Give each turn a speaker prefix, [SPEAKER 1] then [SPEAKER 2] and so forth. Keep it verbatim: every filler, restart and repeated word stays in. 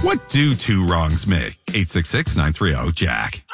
[SPEAKER 1] What do two wrongs make? eight six six, nine three zero, Jack.